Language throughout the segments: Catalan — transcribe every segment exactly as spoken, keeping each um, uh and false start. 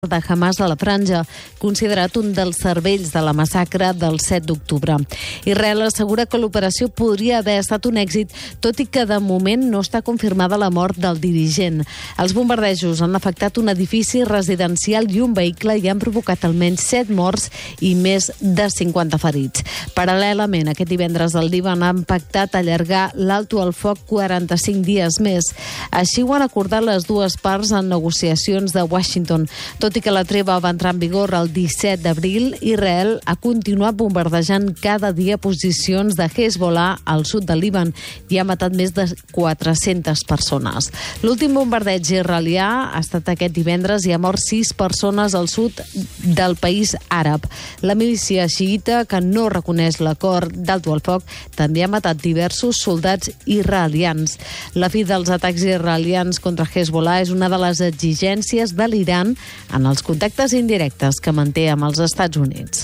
de Hamas a la Franja, considerat un dels cervells de la massacre del set d'octubre. Israel assegura que l'operació podria haver estat un èxit, tot i que de moment no està confirmada la mort del dirigent. Els bombardejos han afectat un edifici residencial i un vehicle i han provocat almenys set morts i més de cinquanta ferits. Paral·lelament, aquest divendres el Líban ha pactat allargar l'alto al foc quaranta-cinc dies més. Així ho han acordat les dues parts en negociacions de Washington. Tot i que la treva va entrar en vigor el disset d'abril, Israel ha continuat bombardejant cada dia posicions de Hezbollah al sud del Líban i ha matat més de quatre-centes persones. L'últim bombardeig israelià ha estat aquest divendres i ha mort sis persones al sud del país àrab. La milícia xiïta, que no reconeix l'acord d'alto al foc, també ha matat diversos soldats israelians. La fi dels atacs israelians contra Hezbollah és una de les exigències de l'Iran en els contactes indirectes que manté amb els Estats Units.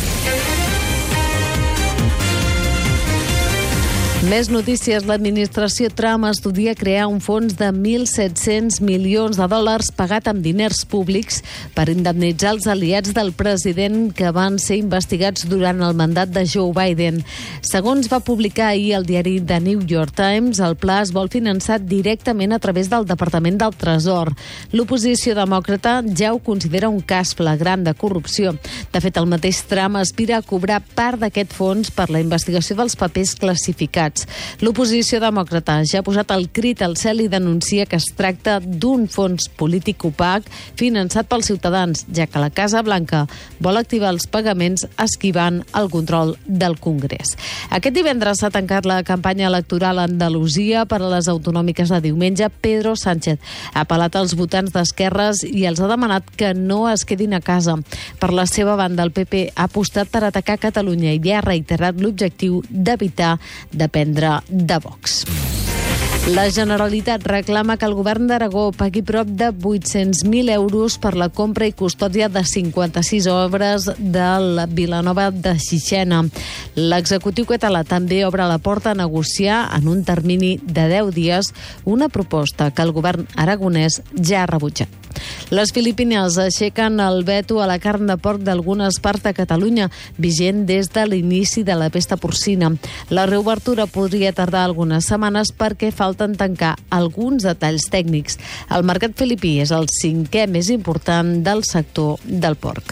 Més notícies. L'administració Trump estudia crear un fons de mil set-cents milions de dòlars pagat amb diners públics per indemnitzar els aliats del president que van ser investigats durant el mandat de Joe Biden. Segons va publicar ahir el diari The New York Times, el pla es vol finançar directament a través del Departament del Tresor. L'oposició demòcrata ja ho considera un cas flagrant de corrupció. De fet, el mateix Trump aspira a cobrar part d'aquest fons per la investigació dels papers classificats. L'oposició demòcrata ja ha posat el crit al cel i denuncia que es tracta d'un fons polític opac finançat pels ciutadans, ja que la Casa Blanca vol activar els pagaments esquivant el control del Congrés. Aquest divendres s'ha tancat la campanya electoral a Andalusia per a les autonòmiques de diumenge. Pedro Sánchez ha apel·lat als votants d'esquerres i els ha demanat que no es quedin a casa. Per la seva banda, el P P ha apostat per atacar Catalunya i ha reiterat l'objectiu d'evitar dependre de Vox. La Generalitat reclama que el govern d'Aragó pagui prop de vuit-cents mil euros per la compra i custòdia de cinquanta-sis obres del Vilanova de Xixena. L'executiu català també obre la porta a negociar en un termini de deu dies una proposta que el govern aragonès ja ha rebutjat. Les Filipines aixequen el veto a la carn de porc d'algunes parts de Catalunya, vigent des de l'inici de la pesta porcina. La reobertura podria tardar algunes setmanes perquè falten tancar alguns detalls tècnics. El mercat filipí és el cinquè més important del sector del porc.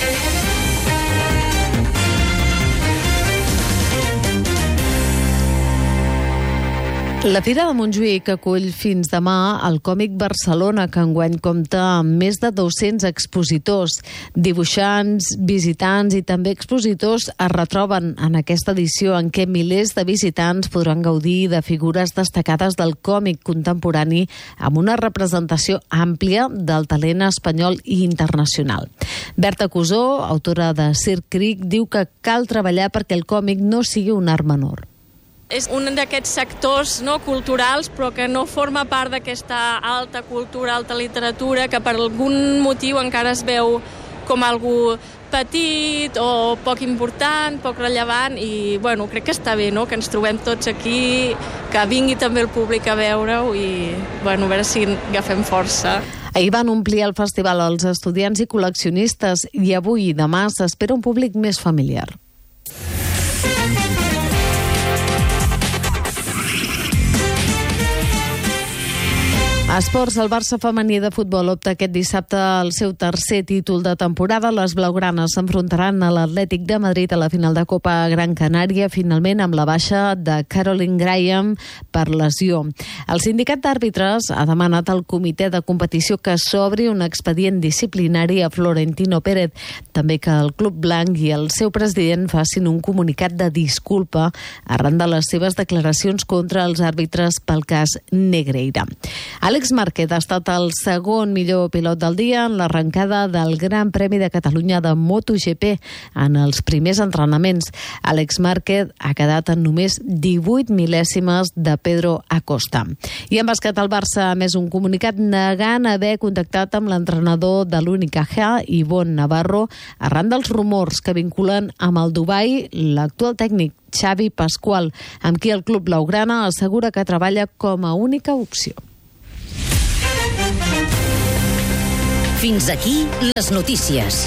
La Fira de Montjuïc acull fins demà el Còmic Barcelona, que enguany compta amb més de dos-cents expositors. Dibuixants, visitants i també expositors es retroben en aquesta edició en què milers de visitants podran gaudir de figures destacades del còmic contemporani amb una representació àmplia del talent espanyol i internacional. Berta Cusó, autora de Circ Cric, diu que cal treballar perquè el còmic no sigui un art menor. És un d'aquests sectors no, culturals, però que no forma part d'aquesta alta cultura, alta literatura, que per algun motiu encara es veu com algú petit o poc important, poc rellevant, i bueno, crec que està bé, no?, que ens trobem tots aquí, que vingui també el públic a veure-ho i bueno, a veure si agafem força. Ahir van omplir el festival els estudiants i col·leccionistes i avui i demà s'espera un públic més familiar. Esports, el Barça femení de futbol opta aquest dissabte al seu tercer títol de temporada. Les blaugranes s'enfrontaran a l'Atlètic de Madrid a la final de Copa Gran Canària, finalment amb la baixa de Caroline Graham per lesió. El sindicat d'àrbitres ha demanat al comitè de competició que s'obri un expedient disciplinari a Florentino Pérez, també que el Club Blanc i el seu president facin un comunicat de disculpa arran de les seves declaracions contra els àrbitres pel cas Negreira. Àlex Márquez ha estat el segon millor pilot del dia en l'arrencada del Gran Premi de Catalunya de MotoGP en els primers entrenaments. Àlex Márquez ha quedat en només divuit mil·lèsimes de Pedro Acosta. I en bàsquet, el Barça ha emès un comunicat negant haver contactat amb l'entrenador de l'Unicaja, Ivonne Navarro, arran dels rumors que vinculen amb el Dubai l'actual tècnic Xavi Pascual, amb qui el club blaugrana assegura que treballa com a única opció. Fins aquí les notícies.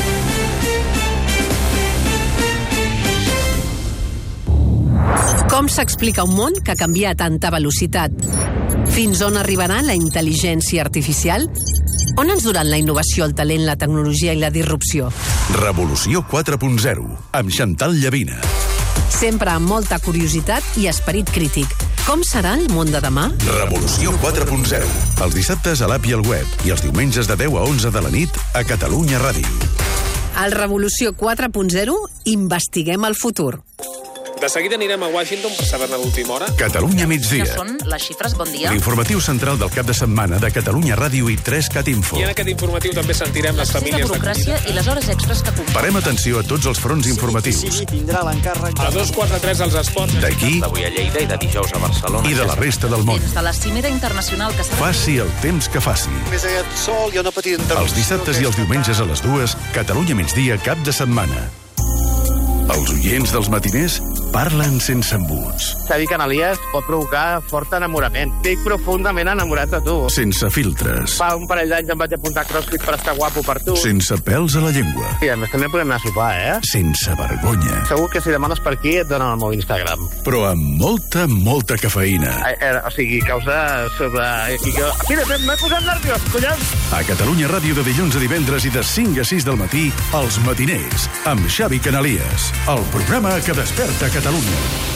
Com s'explica un món que canvia a tanta velocitat? Fins on arribarà la intel·ligència artificial? On ens duran la innovació, el talent, la tecnologia i la disrupció? Revolució quatre punt zero, amb Chantal Llavina. Sempre amb molta curiositat i esperit crític. Com serà el món de demà? Revolució quatre punt zero, els dissabtes a l'app i al web i els diumenges de deu a onze de la nit a Catalunya Ràdio. Al Revolució quatre punt zero investiguem el futur. De seguida anirem a Washington per saber-ne d'última hora. Catalunya migdia. Que són les xifres, bon dia. L'informatiu central del cap de setmana de Catalunya Ràdio i tres cat info. I en aquest informatiu també sentirem les famílies de burocràcia i les hores extres que comporten. Parem atenció a tots els fronts informatius. Sí, tindrà l'encàrrec. A dos quatre tres els esports. D'aquí d'avui a Lleida i de dijous a Barcelona. i de la resta del món. Des de la cimera internacional que s'ha... Faci el temps que faci. Més aquest sol i una petita interrupció. Els dissabtes i els diumenges a les dues, Catalunya migdia, cap de setmana. Els oients dels matiners parlen sense embuts. Xavi Canalies pot provocar fort enamorament. Estic profundament enamorat de tu. Sense filtres. Fa un parell d'anys em vaig apuntar a CrossFit per estar guapo per tu. Sense pèls a la llengua. I a més també podem anar a sopar, eh? Sense vergonya. Segur que si demanes per aquí et donen el meu Instagram. Però amb molta, molta cafeïna. Eh, eh, o sigui, causa sobre... I jo... Mira, m'he posat nerviós, collons! A Catalunya Ràdio de dilluns a divendres i de cinc a sis del matí, Els Matiners, amb Xavi Canalies. El programa que desperta Catalunya.